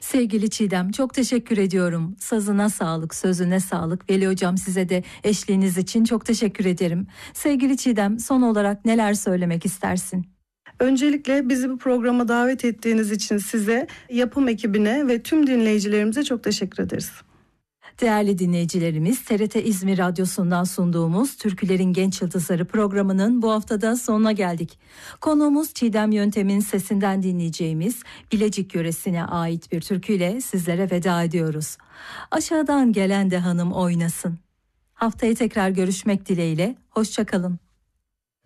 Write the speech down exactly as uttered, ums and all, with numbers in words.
Sevgili Çiğdem, çok teşekkür ediyorum. Sazına sağlık, sözüne sağlık. Veli Hocam, size de eşliğiniz için çok teşekkür ederim. Sevgili Çiğdem, son olarak neler söylemek istersin? Öncelikle bizi bu programa davet ettiğiniz için size, yapım ekibine ve tüm dinleyicilerimize çok teşekkür ederiz. Değerli dinleyicilerimiz, T R T İzmir Radyosu'ndan sunduğumuz Türkülerin Genç Yıldızları programının bu haftada sonuna geldik. Konuğumuz Çiğdem Yöntem'in sesinden dinleyeceğimiz Bilecik yöresine ait bir türküyle sizlere veda ediyoruz. Aşağıdan gelen de hanım oynasın. Haftaya tekrar görüşmek dileğiyle, hoşça kalın.